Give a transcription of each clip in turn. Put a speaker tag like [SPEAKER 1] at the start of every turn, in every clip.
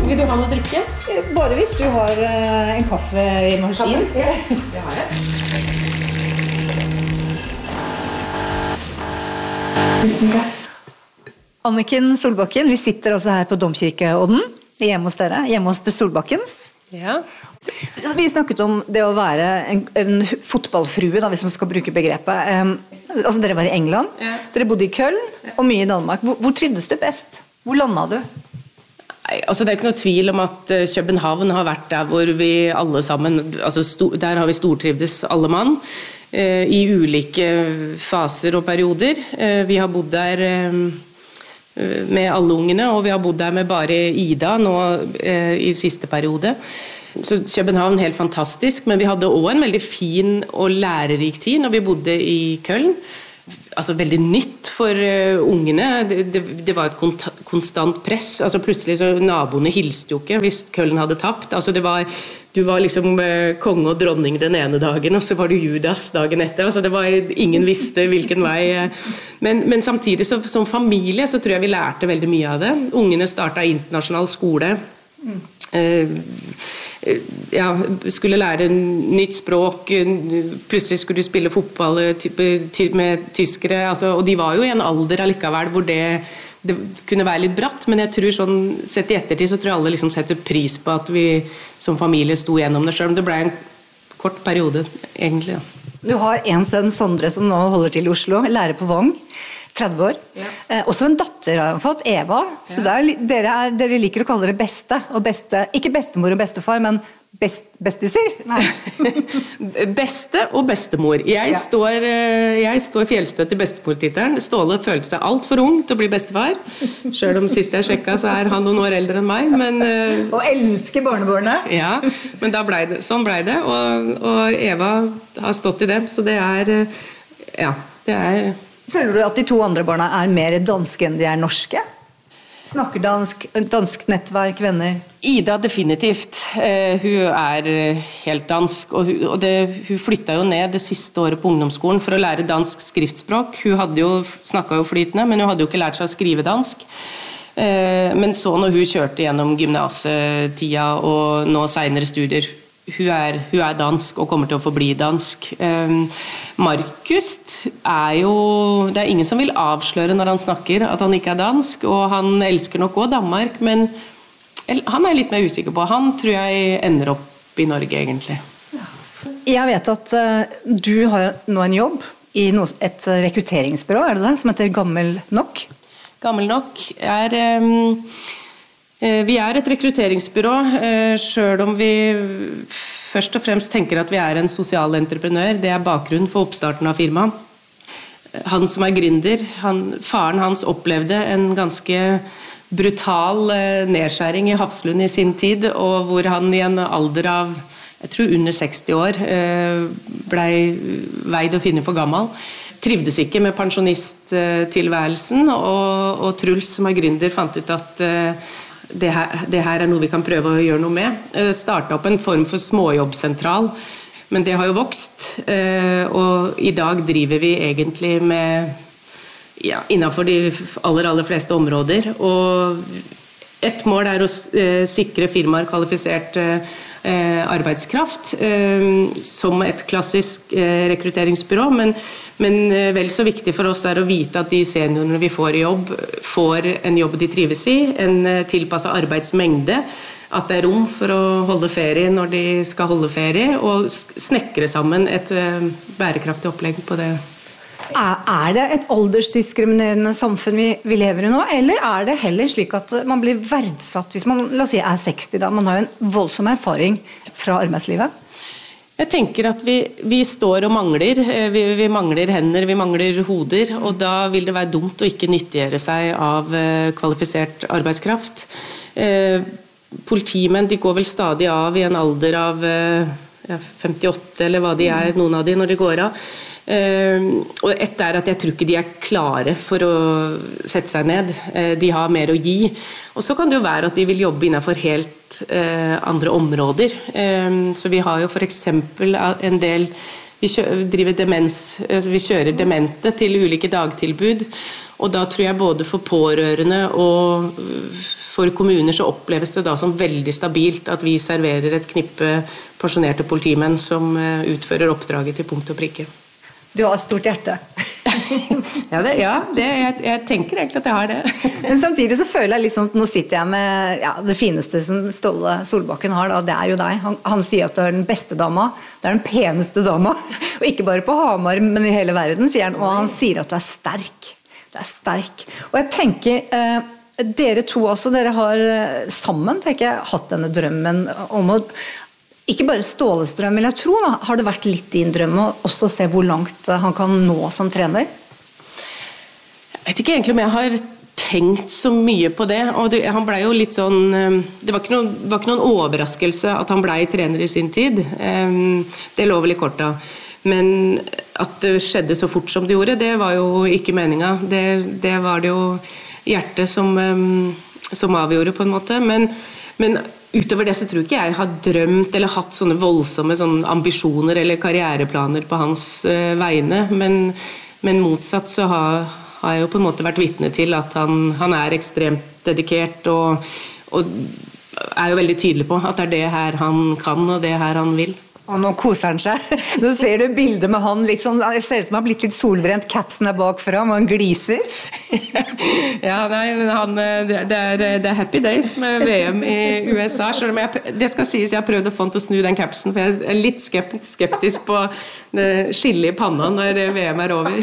[SPEAKER 1] Vil du ha noe å drikke?
[SPEAKER 2] Bare hvis du har en kaffe I maskinen.
[SPEAKER 1] Ja, det har jeg.
[SPEAKER 2] Anniken Solbakken, vi sitter også her på Domkirkeodden, hjemme hos dere, hjemme hos det Solbakkens.
[SPEAKER 1] Ja.
[SPEAKER 2] Vi snakket om det å være en fotballfrue, da, hvis man skal bruke begrepet. Altså, dere var I England, dere bodde I Köln, og mye I Danmark. Hvor trivdes du best? Hvor landet du?
[SPEAKER 1] Nei, altså det ikke noe tvil om at København har vært der hvor vi alle sammen, altså der har vi stortrivdes alle mann, I ulike faser og perioder. Vi har bodd der med alle ungene, og vi har bodd der med bare Ida nå I siste periode. Så København helt fantastisk, men vi hadde også en veldig fin og lærerik tid når vi bodde I Köln. Altså veldig nytt for ungene. Det var et konstant press. Altså plutselig så naboene hilste jo ikke hvis Köln hadde tapt. Altså du var liksom konge og dronning den ene dagen, og så var du Judas dagen etter. Altså ingen visste hvilken vei. Men samtidig som familie så tror jeg vi lærte veldig mye av det. Ungene startet internasjonal skole. Ja, skulle lære nytt språk, plutselig skulle du spille fotball med tyskere, altså, og de var jo I en alder allikevel hvor det kunne være litt bratt, men jeg tror sånn, sett I ettertid så tror jeg alle liksom setter pris på at vi som familie sto gjennom det selv, men det ble en kort periode egentlig. Ja.
[SPEAKER 2] Du har en sønn, Sondre, som nå holder til I Oslo, lærer på Vong, 30 år. Ja. Også en datter har han fått, Eva. Så dere liker å kalle dere beste, og beste, ikke bestemor og bestefar, men bestiser? Nei.
[SPEAKER 1] Beste og bestemor. Jeg står fjellstøtt I bestemortittelen. Ståle følte seg alt for ung til å bli bestefar. Selv om sist jeg sjekket så han noen år eldre enn meg. Men,
[SPEAKER 2] og elsker barnebarnet.
[SPEAKER 1] Ja, men da sånn ble det. Og Eva har stått I det, så det
[SPEAKER 2] Føler du at de to andre barna mer danske enn de norske? Snakker dansk nettverk, venner?
[SPEAKER 1] Ida definitivt. Hun helt dansk, og hun flyttet jo ned det siste året på ungdomsskolen for å lære dansk skriftspråk. Hun snakket jo flytende, men hun hadde jo ikke lært seg å skrive dansk. Men så når hun kjørte gjennom gymnasetida og nå senere studier, hun dansk og kommer til å forbli dansk. Markus jo det ingen som vil avsløre når han snakker at han ikke dansk, og han elsker nok også Danmark, men han litt mer usikker på. Han tror jeg ender opp I Norge egentlig.
[SPEAKER 2] Jeg vet at du har nå en jobb I et rekrutteringsbyrå, det det? Som heter Gammel Nok?
[SPEAKER 1] Gammel Nok vi et rekrutteringsbyrå, selv om vi først og fremst tenker at vi en sosial entreprenør. Det bakgrunnen for oppstarten av firmaet. Han som gründer, faren hans opplevde en ganske brutal nedskjæring I Hafslund I sin tid, og hvor han I en alder av, jeg tror under 60 år, ble veid å finne for gammel. Trivdes ikke med pensjonisttilværelsen, og Truls som gründer fant ut at det her noe vi kan prøve å gjøre noe med. Startet opp en form for småjobbsentral, men det har jo vokst, og I dag driver vi egentlig med, innenfor de aller fleste områder, og et mål å sikre firmaer kvalifisert arbeidskraft som et klassisk rekrutteringsbyrå, men vel så viktig for oss å vite at de seniorene vi får I jobb, får en jobb de trives I, en tilpasset arbeidsmengde, at det rom for å holde ferie når de skal holde ferie, og snekre sammen et bærekraftig opplegg på det.
[SPEAKER 2] Det et aldersdiskriminerende samfunn vi lever I nå, eller det heller slik at man blir verdsatt hvis man, la oss si, 60 da, man har jo en voldsom erfaring fra arbeidslivet?
[SPEAKER 1] Jeg tenker at vi står og mangler, vi mangler hender, vi mangler hoder, og da vil det være dumt å ikke nyttiggjøre seg av kvalifisert arbeidskraft. Politimenn, de går vel stadig av I en alder av 58, eller hva de noen av de når de går av. Og ett at jeg tror ikke de klare for å sette seg ned. De har mer å gi. Og så kan det jo være at de vil jobbe innenfor helt andre områder. Så vi har jo for eksempel en del Vi kjører demente til ulike dagtilbud, og da tror jeg både for pårørende og for kommuner så oppleves det da som veldig stabilt at vi serverer et knippe pensjonerte politimenn som utfører oppdraget til punkt og prikke.
[SPEAKER 2] Du har et stort hjerte.
[SPEAKER 1] Jeg tenker egentlig at jeg har det.
[SPEAKER 2] Men samtidig så føler jeg litt sånn, nå sitter jeg med det fineste som Ståle Solbakken har, da, det er jo deg. Han sier at du er den beste dama, det er den peneste dama, og ikke bare på Hamar, men i hele verden, sier han, og han sier at du er sterk. Du er sterk. Og jeg tenker, dere to også, dere har sammen, tenker jeg, hatt denne drømmen om å ikke bare Ståles drøm, vil jeg tro, da. Har det vært litt din drøm å også se hvor langt han kan nå som trener?
[SPEAKER 1] Jeg vet ikke egentlig om jeg har tenkt så mye på det, og han ble jo litt sånn, det var ikke noen overraskelse at han ble trener i sin tid, det lå vel i korta, men at det skjedde så fort som det gjorde, det var jo ikke meningen, det var det jo hjertet som avgjorde på en måte, men utover det så tror ikke jeg har drømt eller hatt sånne voldsomme sånne ambisjoner eller karriereplaner på hans vegne, men motsatt så har jeg jo på en måte vært vitne til at han er ekstremt dedikert og er jo veldig tydelig på at det er det her han kan og det her han vil.
[SPEAKER 2] Og nå koser han seg. Nå ser du bildet med han litt sånn, det ser ut som han har blitt litt solbrent, capsen bakfra, og han gliser.
[SPEAKER 1] Det er happy days med VM i USA, selv om det skal sies, jeg har prøvd å få han til å snu den capsen, for jeg er litt skeptisk på det skillet i panna når VM er over.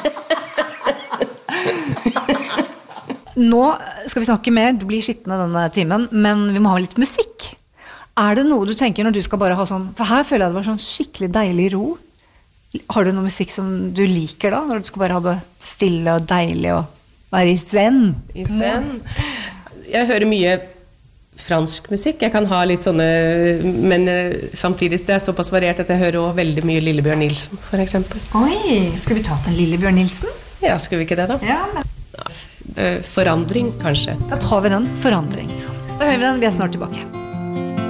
[SPEAKER 1] Nå
[SPEAKER 2] skal vi snakke mer, du blir skittende denne timen, men vi må ha litt musikk. Er det noe du tenker når du skal bare ha sånn, for her føler jeg det var sånn skikkelig deilig ro. Har du noe musikk som du liker da, når du skal bare ha det stille og deilig og være i zen?
[SPEAKER 1] I zen? Jeg hører mye fransk musikk, jeg kan ha litt sånne, men samtidig det er såpass variert at jeg hører også veldig mye Lillebjørn Nilsen, for eksempel.
[SPEAKER 2] Oi, skal vi ta til Lillebjørn Nilsen?
[SPEAKER 1] Ja, skal vi ikke det da?
[SPEAKER 2] Ja, men...
[SPEAKER 1] Forandring, kanskje.
[SPEAKER 2] Da tar vi den, forandring. Da hører vi den, vi er snart tilbake.